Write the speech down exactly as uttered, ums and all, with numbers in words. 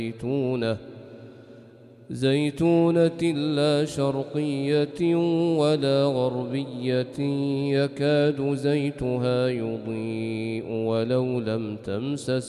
زيتونة زيتونة لا شرقية ولا غربية يكاد زيتها يضيء ولو لم تمسس